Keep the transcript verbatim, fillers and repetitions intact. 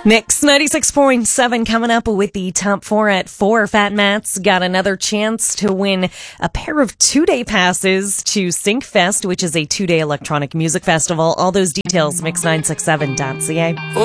Mix ninety-six point seven coming up with the top four at four. Fat Matt's got another chance to win a pair of two-day passes to SyncFest, which is a two-day electronic music festival. All those details, mix nine six seven dot c a.